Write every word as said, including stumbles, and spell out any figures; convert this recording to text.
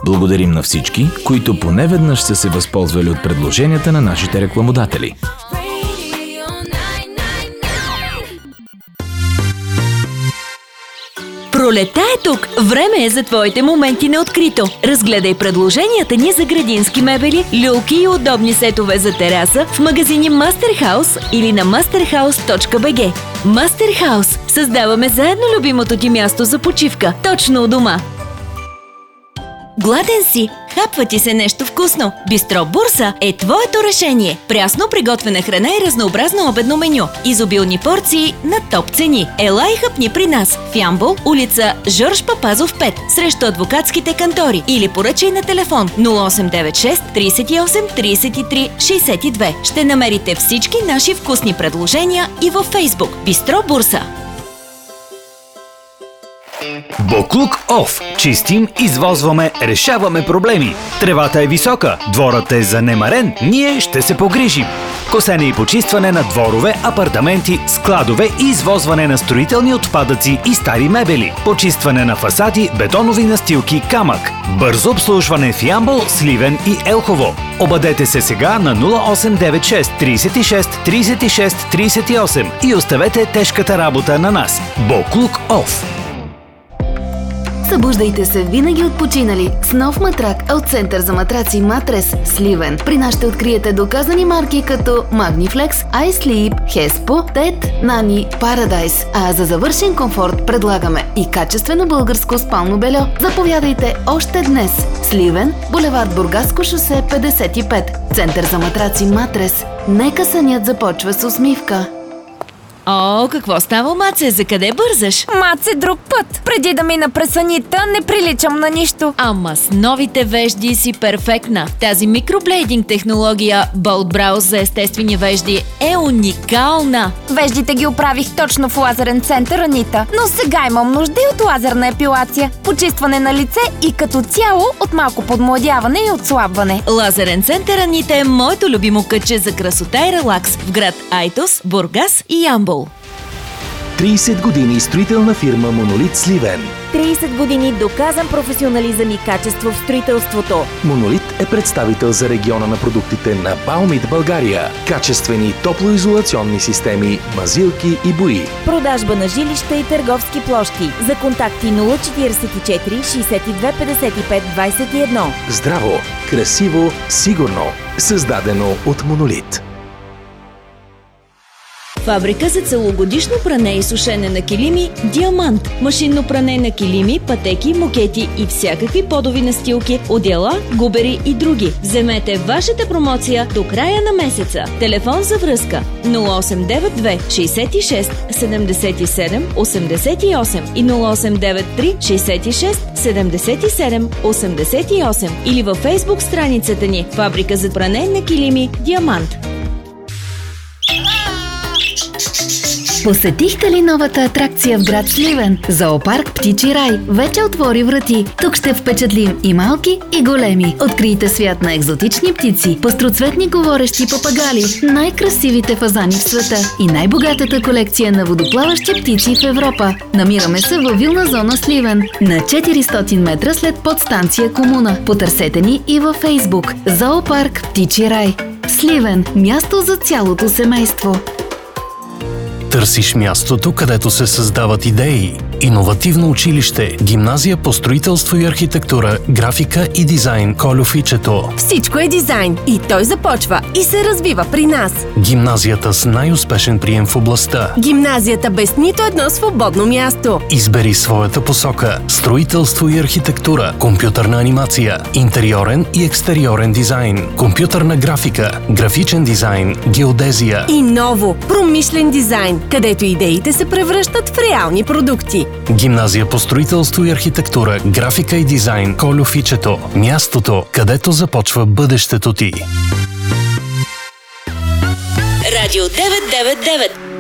Благодарим на всички, които поне веднъж са се възползвали от предложенията на нашите рекламодатели. Пролета е тук! Време е за твоите моменти на открито. Разгледай предложенията ни за градински мебели, люлки и удобни сетове за тераса в магазини Мастерхаус или на мастерхаус точка би джи. Мастерхаус. Създаваме заедно любимото ти място за почивка, точно у дома. Гладен си? Хапва ти се нещо вкусно? Бистро Бурса е твоето решение. Прясно приготвена храна и разнообразно обедно меню. Изобилни порции на топ цени. Ела и хъпни при нас в Ямбол, улица Жорж Папазов пет, срещу адвокатските кантори, или поръчай на телефон нула осем девет шест трийсет и осем трийсет и три шейсет и две. Ще намерите всички наши вкусни предложения и във Фейсбук. Бистро Бурса. Боклук Оф. Чистим, извозваме, решаваме проблеми. Тревата е висока, дворът е занемарен, ние ще се погрижим. Косене и почистване на дворове, апартаменти, складове и извозване на строителни отпадъци и стари мебели. Почистване на фасади, бетонови настилки, камък. Бързо обслужване в Ямбол, Сливен и Елхово. Обадете се сега на нула осем девет шест трийсет и шест трийсет и шест трийсет и осем и оставете тежката работа на нас. Боклук Оф. Събуждайте се винаги отпочинали с нов матрак от Център за матраци Матрес Сливен. При нас ще откриете доказани марки като Magniflex, iSleep, Hespo, Тед, Nani, Paradise. А за завършен комфорт предлагаме и качествено българско спално бельо. Заповядайте още днес. Сливен, булевард Бургаско шосе петдесет и пет. Център за матраци Матрес. Нека сънят започва с усмивка. О, какво става, Маце? За къде бързаш? Маце, друг път. Преди да мина през санита, не приличам на нищо. Ама с новите вежди си перфектна. Тази микроблейдинг технология Bold Brows за естествени вежди е уникална. Веждите ги оправих точно в лазерен център, Анита. Но сега имам нужда и от лазерна епилация. Почистване на лице и като цяло от малко подмладяване и отслабване. Лазерен център, Анита, е моето любимо кътче за красота и релакс в град Айтос, Бургас и Ямбол. трийсет години строителна фирма Монолит Сливен. трийсет години доказан професионализъм и качество в строителството. Монолит е представител за региона на продуктите на Баумит България. Качествени топлоизолационни системи, мазилки и бои. Продажба на жилища и търговски площи. За контакти нула четирийсет и четири шейсет и две петдесет и пет двадесет и едно. Здраво, красиво, сигурно. Създадено от Монолит. Фабрика за целогодишно пране и сушене на килими Диамант. Машинно пране на килими, пътеки, мокети и всякакви подови настилки, одеяла, губери и други. Вземете вашата промоция до края на месеца. Телефон за връзка нула осем девет две шейсет и шест седемдесет и седем осемдесет и осем и нула осем девет три шейсет и шест седемдесет и седем осемдесет и осем или във Фейсбук страницата ни Фабрика за пране на килими Диамант. Посетихте ли новата атракция в град Сливен? Зоопарк Птичи рай вече отвори врати. Тук ще впечатлим и малки, и големи. Открийте свят на екзотични птици, пъстроцветни говорещи папагали, най-красивите фазани в света и най-богатата колекция на водоплаващи птици в Европа. Намираме се във вилна зона Сливен, на четиристотин метра след подстанция Комуна. Потърсете ни и във Фейсбук. Зоопарк Птичи рай. Сливен – място за цялото семейство. Търсиш мястото, където се създават идеи. Иновативно училище, гимназия по строителство и архитектура, графика и дизайн Кольо Фичето. Всичко е дизайн и той започва и се развива при нас. Гимназията с най-успешен прием в областта. Гимназията без нито едно свободно място. Избери своята посока. Строителство и архитектура, компютърна анимация, интериорен и екстериорен дизайн, компютърна графика, графичен дизайн, геодезия. И ново, промишлен дизайн, където идеите се превръщат в реални продукти. Гимназия по строителство и архитектура, графика и дизайн Кольо Фичето. Мястото, където започва бъдещето ти. Радио девет девет девет.